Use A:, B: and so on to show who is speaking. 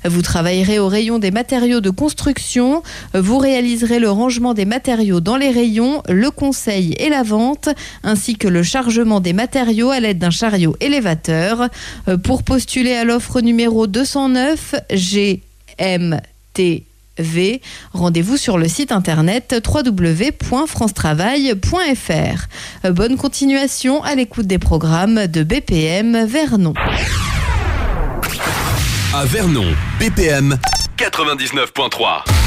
A: Vous travaillerez au rayon des matériaux de construction. Vous réaliserez le rangement des matériaux dans les rayons, le conseil et la vente, ainsi que le chargement des matériaux à l'aide d'un chariot élévateur. Pour postuler à l'offre numéro 209, GMTV, rendez-vous sur le site internet www.francetravail.fr. Bonne continuation à l'écoute des programmes de BPM Vernon.
B: À Vernon, BPM 99.3.